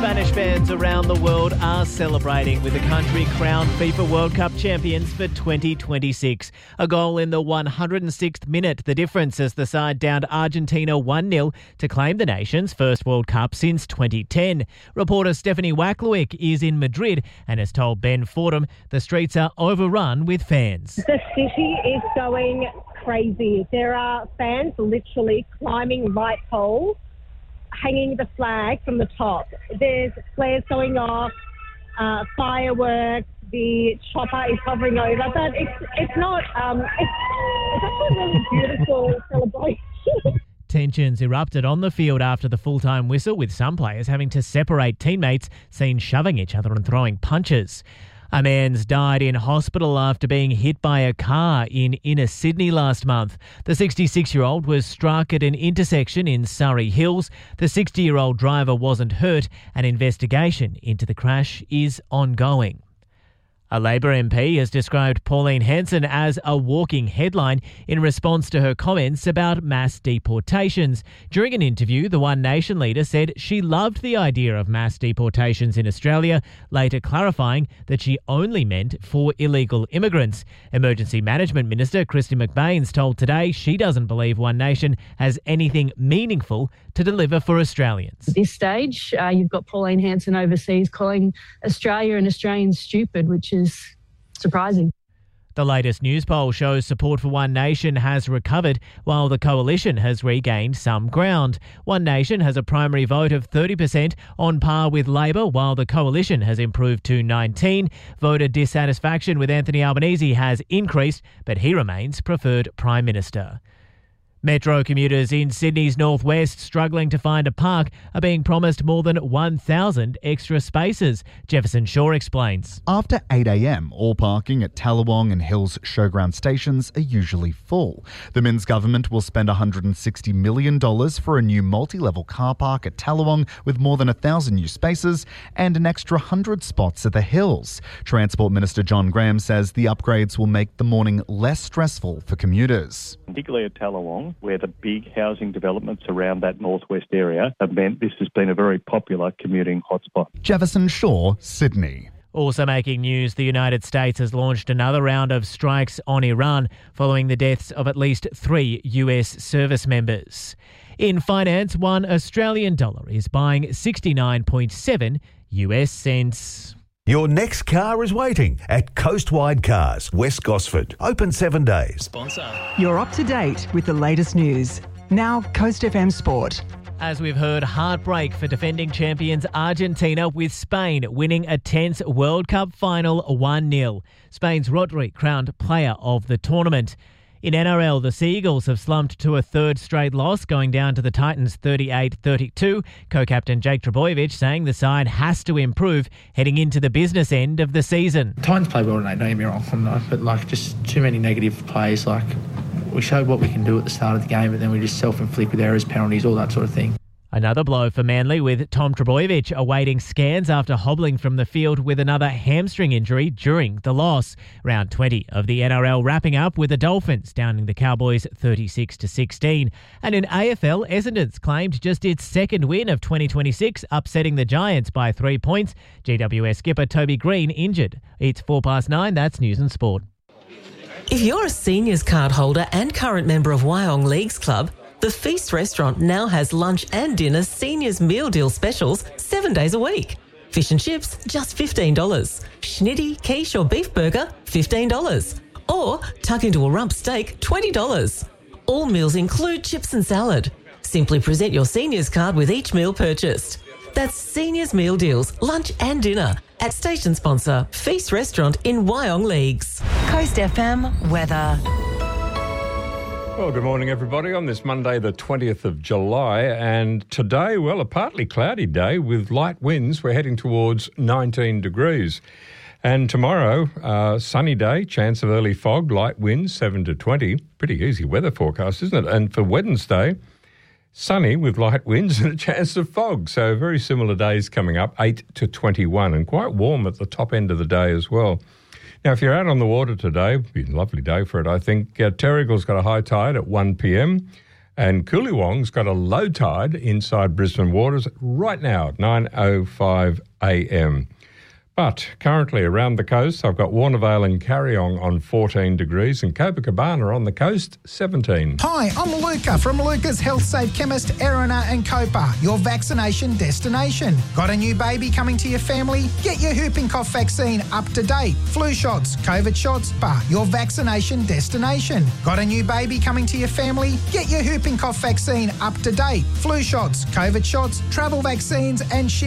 Spanish fans around the world are celebrating with the country crowned FIFA World Cup champions for 2026. A goal in the 106th minute, the difference as the side downed Argentina 1-0 to claim the nation's first World Cup since 2010. Reporter Stephanie Wacklewick is in Madrid and has told Ben Fordham the streets are overrun with fans. The city is going crazy. There are fans literally climbing light poles, hanging the flag from the top. There's flares going off, fireworks, the chopper is hovering over, but it's not, it's actually a really beautiful celebration. Tensions erupted on the field after the full-time whistle, with some players having to separate teammates, seen shoving each other and throwing punches. A man's died in hospital after being hit by a car in inner Sydney last month. The 66-year-old was struck at an intersection in Surrey Hills. The 60-year-old driver wasn't hurt. An investigation into the crash is ongoing. A Labor MP has described Pauline Hanson as a walking headline in response to her comments about mass deportations. During an interview, the One Nation leader said she loved the idea of mass deportations in Australia, later clarifying that she only meant for illegal immigrants. Emergency Management Minister Kristy McBain's told Today she doesn't believe One Nation has anything meaningful to deliver for Australians. At this stage, you've got Pauline Hanson overseas calling Australia and Australians stupid, which is surprising. The latest news poll shows support for One Nation has recovered while the coalition has regained some ground. One Nation has a primary vote of 30%, on par with Labor, while the coalition has improved to 19%. Voter dissatisfaction with Anthony Albanese has increased, but he remains preferred Prime Minister. Metro commuters in Sydney's northwest struggling to find a park are being promised more than 1,000 extra spaces. Jefferson Shaw explains. After 8 a.m, all parking at Tallawong and Hills Showground stations are usually full. The Minns government will spend $160 million for a new multi-level car park at Tallawong with more than 1,000 new spaces and an extra 100 spots at the Hills. Transport Minister John Graham says the upgrades will make the morning less stressful for commuters. Particularly at Tallawong, where the big housing developments around that northwest area have meant this has been a very popular commuting hotspot. Jefferson Shaw, Sydney. Also making news, the United States has launched another round of strikes on Iran following the deaths of at least 3 US service members. In finance, $1 Australian is buying 69.7 US cents. Your next car is waiting at Coastwide Cars, West Gosford. Open 7 days. You're up to date with the latest news. Now, Coast FM Sport. As we've heard, heartbreak for defending champions Argentina, with Spain winning a tense World Cup final 1-0. Spain's Rodri crowned player of the tournament. In NRL, the Seagulls have slumped to a third straight loss, going down to the Titans 38-32. Co-captain Jake Trbojevic saying the side has to improve heading into the business end of the season. Titans play well tonight, don't get me wrong, but just too many negative plays. We showed what we can do at the start of the game, but then we just self-inflict with errors, penalties, all that sort of thing. Another blow for Manly, with Tom Trbojevic awaiting scans after hobbling from the field with another hamstring injury during the loss. Round 20 of the NRL wrapping up with the Dolphins downing the Cowboys 36-16. And in AFL, Essendon's claimed just its second win of 2026, upsetting the Giants by 3 points. GWS skipper Toby Green injured. It's 9:04, that's News and Sport. If you're a seniors card holder and current member of Wyong Leagues Club, the Feast restaurant now has lunch and dinner seniors meal deal specials 7 days a week. Fish and chips, just $15. Schnitty, quiche or beef burger, $15. Or tuck into a rump steak, $20. All meals include chips and salad. Simply present your seniors card with each meal purchased. That's seniors meal deals, lunch and dinner at station sponsor Feast Restaurant in Wyong Leagues. Coast FM weather. Well, good morning, everybody, on this Monday, the 20th of July. And today, a partly cloudy day with light winds. We're heading towards 19 degrees. And tomorrow, sunny day, chance of early fog, light winds, 7 to 20. Pretty easy weather forecast, isn't it? And for Wednesday, sunny with light winds and a chance of fog. So very similar days coming up, 8 to 21, and quite warm at the top end of the day as well. Now, if you're out on the water today, it'll be a lovely day for it, I think. Terrigal's got a high tide at 1 p.m. And Coolywong's got a low tide inside Brisbane waters right now at 9:05 a.m. But currently around the coast, I've got Warnervale and Carryong on 14 degrees and Copacabana on the coast, 17. Hi, I'm Luca from Luca's Health Safe Chemist, Erina and Copa, your vaccination destination. Got a new baby coming to your family? Get your whooping cough vaccine up to date. Flu shots, COVID shots, your vaccination destination. Got a new baby coming to your family? Get your whooping cough vaccine up to date. Flu shots, COVID shots, travel vaccines and